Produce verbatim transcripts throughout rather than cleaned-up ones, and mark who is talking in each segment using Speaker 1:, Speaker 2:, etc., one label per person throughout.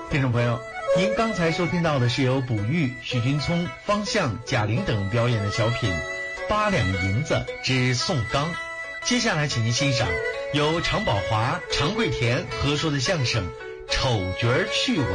Speaker 1: 听众朋友，您刚才收听到的是由卜玉、许君聪、方向、贾玲等表演的小品《八两银子之宋刚》。接下来，请您欣赏由常宝华、常贵田合说的相声《丑角趣闻》。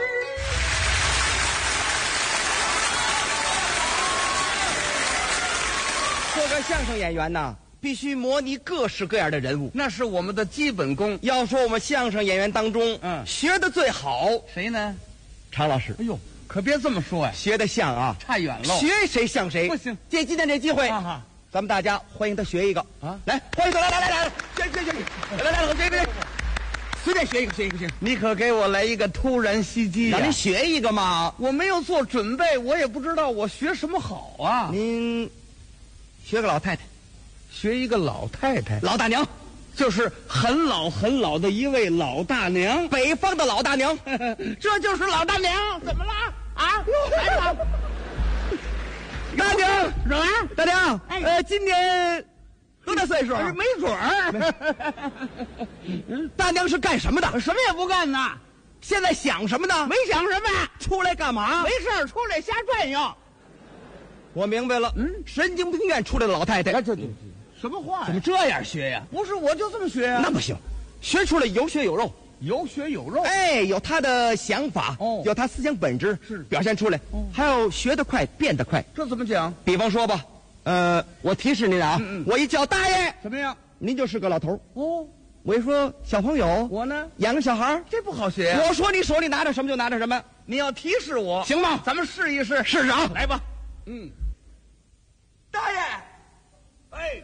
Speaker 2: 做个相声演员呐，必须模拟各式各样的人物，
Speaker 3: 那是我们的基本功。
Speaker 2: 要说我们相声演员当中，
Speaker 3: 嗯，
Speaker 2: 学的最好，
Speaker 3: 谁呢？
Speaker 2: 常老师。
Speaker 3: 哎呦，可别这么说呀，
Speaker 2: 学的像啊，
Speaker 3: 差远喽。
Speaker 2: 学谁像谁，
Speaker 3: 不行。
Speaker 2: 借今天这机会，
Speaker 3: 啊哈，
Speaker 2: 咱们大家欢迎他学一个
Speaker 3: 啊！
Speaker 2: 来，欢迎他，来来来来，学学学，来来来，别别，随便学一个，学一个，学。
Speaker 3: 你可给我来一个突然袭击呀！
Speaker 2: 让您学一个嘛，
Speaker 3: 我没有做准备，我也不知道我学什么好啊。
Speaker 2: 您学个老太太，
Speaker 3: 学一个老太太，
Speaker 2: 老大娘，
Speaker 3: 就是很老很老的一位老大娘，
Speaker 2: 北方的老大娘，
Speaker 3: 这就是老大娘。怎么了啊？来吧，
Speaker 2: 大娘，
Speaker 3: 什么？
Speaker 2: 大娘，
Speaker 3: 哎
Speaker 2: 呃，今年多大岁数？
Speaker 3: 没准儿。
Speaker 2: 大娘是干什么的？
Speaker 3: 什么也不干呢，
Speaker 2: 现在想什么呢？
Speaker 3: 没想什么，
Speaker 2: 出来干嘛？
Speaker 3: 没事儿出来瞎转悠。
Speaker 2: 我明白了，嗯，神经病院出来的老太太，
Speaker 3: 这这什么话呀？
Speaker 2: 怎么这样学呀？
Speaker 3: 不是，我就这么学呀。
Speaker 2: 那不行，学出来有血有肉，
Speaker 3: 有血有肉。
Speaker 2: 哎，有他的想法，
Speaker 3: 哦，
Speaker 2: 有他思想本质，
Speaker 3: 是
Speaker 2: 表现出来，哦，还有学得快，变得快。
Speaker 3: 这怎么讲？
Speaker 2: 比方说吧，呃，我提示您啊，
Speaker 3: 嗯嗯
Speaker 2: 我一叫大爷，
Speaker 3: 怎么样？
Speaker 2: 您就是个老头
Speaker 3: 哦。
Speaker 2: 我一说小朋友，
Speaker 3: 我呢
Speaker 2: 养个小孩，
Speaker 3: 这不好学呀。
Speaker 2: 我说你手里拿着什么就拿着什么，
Speaker 3: 你要提示我，
Speaker 2: 行吗？
Speaker 3: 咱们试一试，
Speaker 2: 试试啊，
Speaker 3: 来吧。
Speaker 2: 嗯，
Speaker 3: 大爷，哎，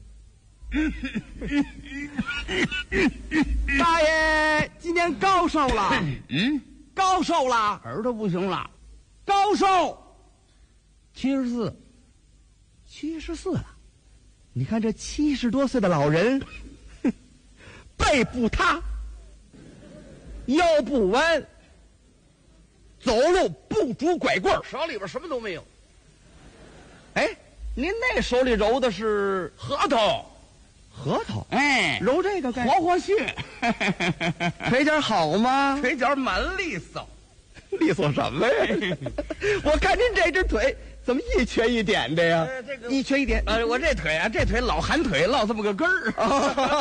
Speaker 2: 大爷今年高寿了？
Speaker 3: 嗯，
Speaker 2: 高寿了，
Speaker 3: 耳朵不行了，
Speaker 2: 高寿
Speaker 3: 七十四，
Speaker 2: 七十四了。你看这七十多岁的老人，背不塌，腰不弯，走路不拄拐棍，
Speaker 3: 手里边什么都没有。
Speaker 2: 哎，您那手里揉的是
Speaker 3: 核桃，
Speaker 2: 核桃？
Speaker 3: 哎，
Speaker 2: 揉这个干
Speaker 3: 活活血，
Speaker 2: 腿脚好吗？
Speaker 3: 腿脚蛮利索，
Speaker 2: 利索什么呀？我看您这只腿怎么一瘸一点的呀？
Speaker 3: 呃这个
Speaker 2: 一瘸一点。
Speaker 3: 呃，我这腿啊，这腿老寒腿，落这么个根儿。